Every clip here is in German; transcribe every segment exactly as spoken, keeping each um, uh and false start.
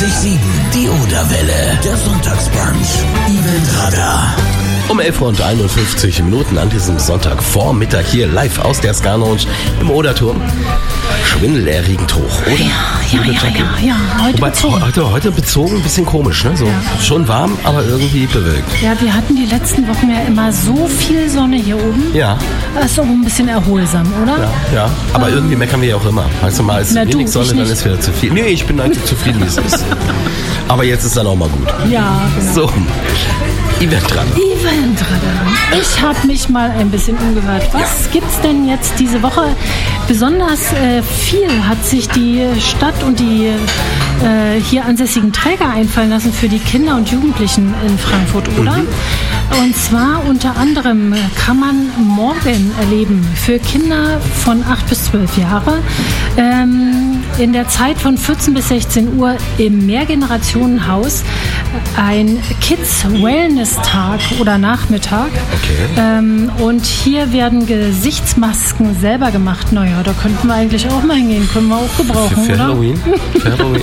einundneunzig Komma sieben, die Oderwelle, der Sonntagsbrunch, Eventradar. Um elf Uhr und einundfünfzig Minuten an diesem Sonntagvormittag hier live aus der Ska Lounge im Oderturm. Schwindelerregend hoch, oder? Ja, ja, ja, ja, ja, heute Wobei, bezogen. Heute, heute bezogen, ein bisschen komisch, ne? So Ja. schon warm, aber irgendwie bewölkt. Ja, wir hatten die letzten Wochen ja immer so viel Sonne hier oben. Ja, Das ist auch ein bisschen erholsam, oder? ja, ja. Aber irgendwie meckern wir ja auch immer. Weißt du, mal ist Na du, wenig Sonne, ich dann nicht. ist wieder zu viel. Nee, ich bin eigentlich zufrieden, wie es ist. Aber jetzt ist dann auch mal gut. Ja, genau. So, Eventradar. Eventradar. Ich habe mich mal ein bisschen umgehört. Was Ja. gibt's denn jetzt diese Woche? Besonders äh, viel hat sich die Stadt und die äh, hier ansässigen Träger einfallen lassen für die Kinder und Jugendlichen in Frankfurt, oder? Mhm. Und zwar unter anderem kann man morgen erleben für Kinder von acht bis zwölf Jahre ähm, in der Zeit von vierzehn bis sechzehn Uhr im Mehrgenerationenhaus ein Kids Wellness Tag oder Nachmittag. Okay. Ähm, und hier werden Gesichtsmasken selber gemacht. Naja, da könnten wir eigentlich auch mal hingehen. Können wir auch gebrauchen, Für oder? Halloween? Für Halloween.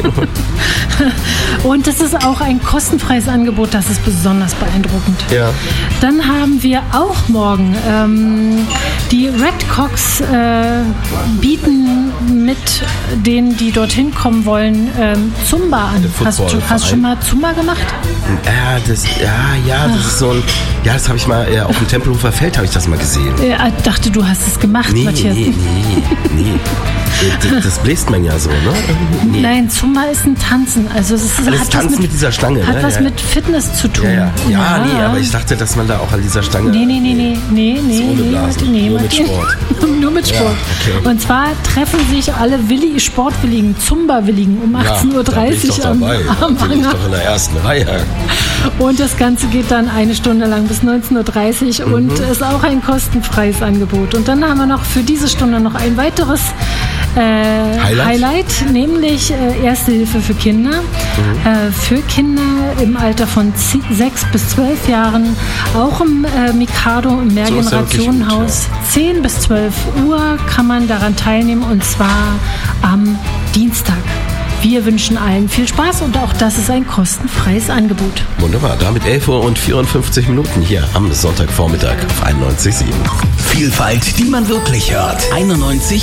Und das ist auch ein kostenfreies Angebot. Das ist besonders beeindruckend. Ja. Dann haben wir auch morgen ähm, die Redcocks äh, bieten mit denen, die dorthin kommen wollen, ähm, Zumba an. Der Hast du Footballverein. hast schon mal Zumba gemacht? Ja, das, ja, ja, das ist so ein, ja, das habe ich mal, ja, auf dem Tempelhofer Feld habe ich das mal gesehen. Ich dachte, du hast es gemacht, Nee, Matthias. nee, nee, nee. Das, das bläst man ja so, ne? Nee. Nein, Zumba ist ein Tanzen. Also es ist, Alles hat Tanzen was mit, mit dieser Stange, hat ne? was Ja. mit Fitness zu tun. Ja, ja. Ja, nee, aber ich dachte, dass man da auch an dieser Stange... Nee, nee, nee, nee, nee, nee, ohne nee, Blasen, Martin, nee, nur mit Martin. Sport. Nur mit Sport. Ja, okay. Und zwar treffen sich alle Willi, Sportwilligen, Zumba-Willigen um achtzehn Uhr dreißig da bin ich doch am, dabei. am Da bin ich Anger. doch in der ersten Reihe. Und das Ganze geht dann eine Stunde lang bis neunzehn Uhr dreißig Mhm. und ist auch ein kostenfreies Angebot. Und dann haben wir noch für diese Stunde noch ein weiteres äh, Highlight? Highlight, nämlich äh, Erste Hilfe für Kinder. Mhm. Äh, für Kinder im Alter von sechs bis zwölf Jahren, auch im äh, Mikado, im So ist ja wirklich Mehrgenerationenhaus. zehn bis zwölf Uhr kann man daran teilnehmen, und zwar am Dienstag. Wir wünschen allen viel Spaß und auch das ist ein kostenfreies Angebot. Wunderbar, damit elf Uhr und vierundfünfzig Minuten hier am Sonntagvormittag auf einundneunzig Komma sieben. Vielfalt, die man wirklich hört. einundneunzig